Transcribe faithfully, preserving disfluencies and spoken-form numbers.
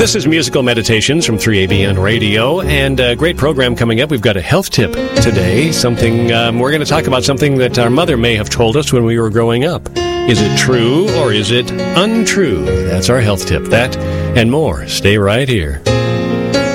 This is Musical Meditations from three A B N Radio, and a great program coming up. We've got a health tip today. Something um, we're going to talk about something that our mother may have told us when we were growing up. Is it true or is it untrue? That's our health tip. That and more. Stay right here.